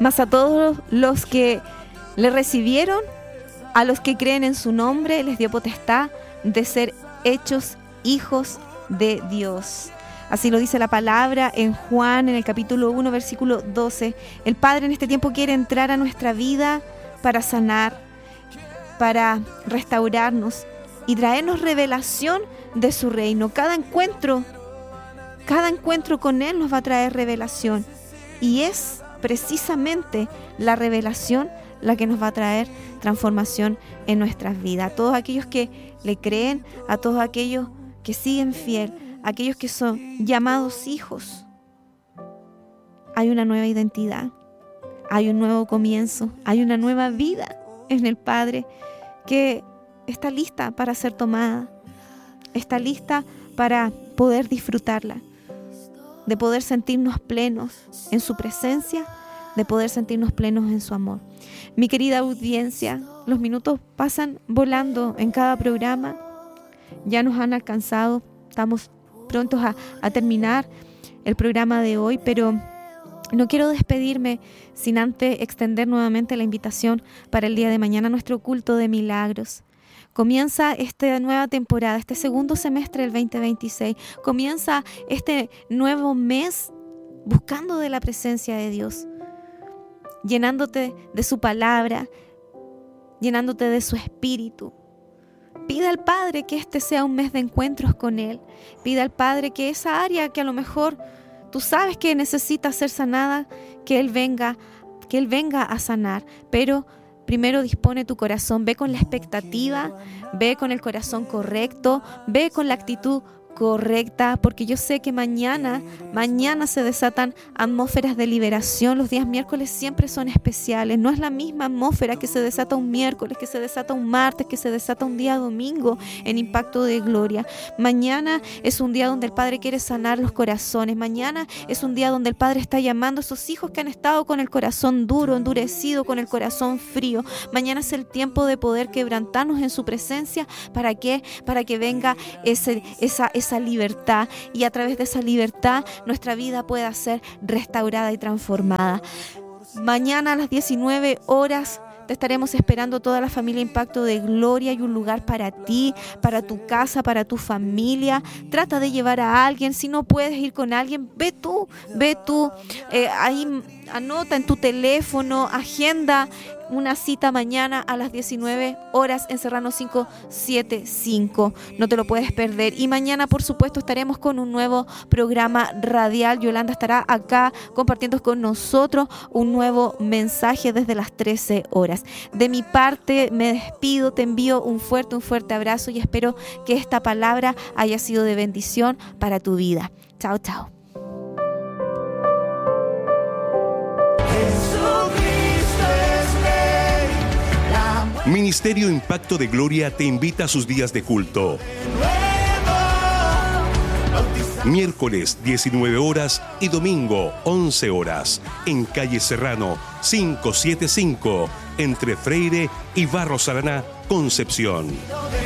Mas a todos los que le recibieron, a los que creen en su nombre, les dio potestad de ser hechos hijos de Dios. Así lo dice la palabra en Juan, en el capítulo 1, versículo 12. El Padre en este tiempo quiere entrar a nuestra vida para sanar, para restaurarnos y traernos revelación de su reino. Cada encuentro con Él nos va a traer revelación. Y es precisamente la revelación la que nos va a traer transformación en nuestras vidas. A todos aquellos que le creen, a todos aquellos que siguen fiel, a aquellos que son llamados hijos, hay una nueva identidad, hay un nuevo comienzo, hay una nueva vida en el Padre que está lista para ser tomada, está lista para poder disfrutarla, de poder sentirnos plenos en su presencia, de poder sentirnos plenos en su amor. Mi querida audiencia, los minutos pasan volando en cada programa, ya nos han alcanzado, estamos prontos a terminar el programa de hoy, pero no quiero despedirme sin antes extender nuevamente la invitación para el día de mañana, nuestro culto de milagros. Comienza esta nueva temporada, este segundo semestre del 2026. Comienza este nuevo mes buscando de la presencia de Dios, llenándote de su palabra, llenándote de su espíritu. Pida al Padre que este sea un mes de encuentros con Él. Pida al Padre que esa área que a lo mejor tú sabes que necesita ser sanada, que Él venga a sanar. Pero primero dispone tu corazón, ve con la expectativa, ve con el corazón correcto, ve con la actitud correcta, porque yo sé que mañana se desatan atmósferas de liberación. Los días miércoles siempre son especiales, no es la misma atmósfera que se desata un miércoles, que se desata un martes, que se desata un día domingo en Impacto de Gloria. Mañana es un día donde el Padre quiere sanar los corazones, mañana es un día donde el Padre está llamando a esos hijos que han estado con el corazón duro, endurecido, con el corazón frío. Mañana es el tiempo de poder quebrantarnos en su presencia. ¿Para qué? Para que venga esa libertad, y a través de esa libertad nuestra vida pueda ser restaurada y transformada. Mañana a las 19 horas te estaremos esperando toda la familia Impacto de Gloria. Hay un lugar para ti, para tu casa, para tu familia. Trata de llevar a alguien. Si no puedes ir con alguien, ve tú. Ahí anota en tu teléfono, agenda una cita mañana a las 19 horas en Serrano 575. No te lo puedes perder. Y mañana, por supuesto, estaremos con un nuevo programa radial. Yolanda estará acá compartiendo con nosotros un nuevo mensaje desde las 13 horas. De mi parte, me despido. Te envío un fuerte abrazo y espero que esta palabra haya sido de bendición para tu vida. Chao, chao. Ministerio Impacto de Gloria te invita a sus días de culto. Miércoles 19 horas y domingo 11 horas en calle Serrano 575 entre Freire y Barros Araná, Concepción.